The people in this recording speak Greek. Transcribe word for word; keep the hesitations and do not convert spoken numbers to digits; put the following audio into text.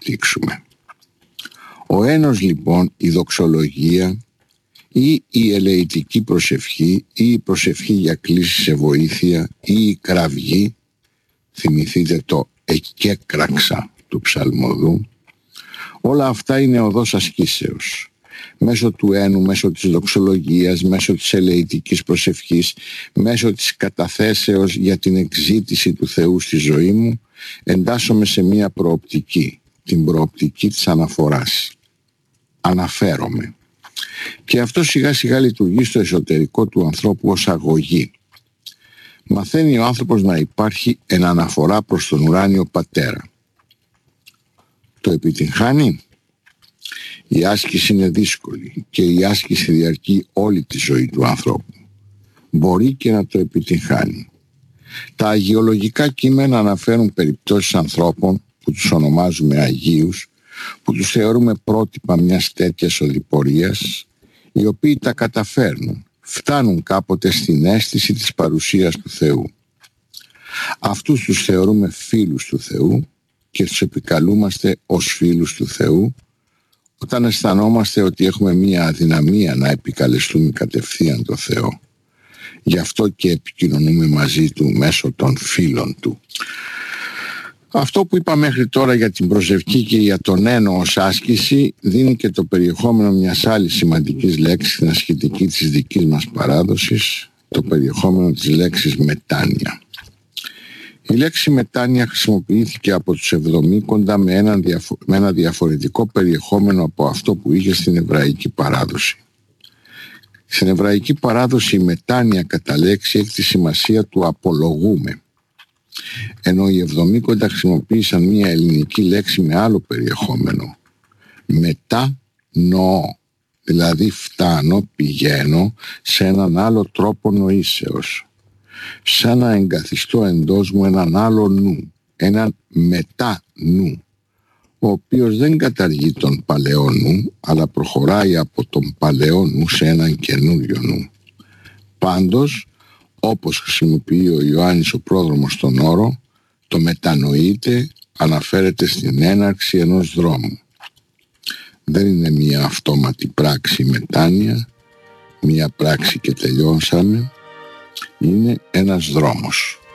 αναπτύξουμε. Ο ένας λοιπόν η δοξολογία ή η ελεητική προσευχή ή η προσευχή για κλίση σε βοήθεια ή η κραυγή, θυμηθείτε το εκέκραξα του ψαλμοδού, όλα αυτά είναι οδός ασκήσεως. Μέσω του ένου, μέσω της δοξολογίας, μέσω της ελεητικής προσευχής, μέσω της καταθέσεως για την εκζήτηση του Θεού στη ζωή μου, εντάσσομαι σε μία προοπτική, την προοπτική της αναφοράς. Αναφέρομαι. Και αυτό σιγά σιγά λειτουργεί στο εσωτερικό του ανθρώπου ως αγωγή. Μαθαίνει ο άνθρωπος να υπάρχει εν αναφορά προς τον ουράνιο πατέρα. Το επιτυγχάνει? Η άσκηση είναι δύσκολη και η άσκηση διαρκεί όλη τη ζωή του ανθρώπου. Μπορεί και να το επιτυγχάνει. Τα αγιολογικά κείμενα αναφέρουν περιπτώσεις ανθρώπων που τους ονομάζουμε Αγίους, που τους θεωρούμε πρότυπα μιας τέτοιας οδηπορίας, οι οποίοι τα καταφέρνουν, φτάνουν κάποτε στην αίσθηση της παρουσίας του Θεού. Αυτούς τους θεωρούμε φίλους του Θεού και τους επικαλούμαστε ως φίλους του Θεού όταν αισθανόμαστε ότι έχουμε μία αδυναμία να επικαλεστούμε κατευθείαν το Θεό. Γι' αυτό και επικοινωνούμε μαζί Του μέσω των φίλων Του. Αυτό που είπα μέχρι τώρα για την προσευχή και για τον ένο ως άσκηση δίνει και το περιεχόμενο μιας άλλης σημαντικής λέξης στην ασχετική της δικής μας παράδοσης, το περιεχόμενο της λέξης μετάνοια. Η λέξη μετάνοια χρησιμοποιήθηκε από τους Εβδομήκοντα με ένα, διαφο- με ένα διαφορετικό περιεχόμενο από αυτό που είχε στην εβραϊκή παράδοση. Στην εβραϊκή παράδοση η μετάνοια κατά λέξη έχει τη σημασία του απολογούμε, ενώ οι Εβδομήκοντα χρησιμοποίησαν μια ελληνική λέξη με άλλο περιεχόμενο, μετανοώ, δηλαδή φτάνω, πηγαίνω σε έναν άλλο τρόπο νοήσεως, σαν να εγκαθιστώ εντός μου έναν άλλο νου, έναν μετά νου, ο οποίος δεν καταργεί τον παλαιό νου, αλλά προχωράει από τον παλαιό νου σε έναν καινούριο νου. Πάντως, όπως χρησιμοποιεί ο Ιωάννης ο πρόδρομος τον όρο, το μετανοείται αναφέρεται στην έναρξη ενός δρόμου. Δεν είναι μια αυτόματη πράξη μετάνοια, μια πράξη και τελειώσαμε. Είναι ένας δρόμος.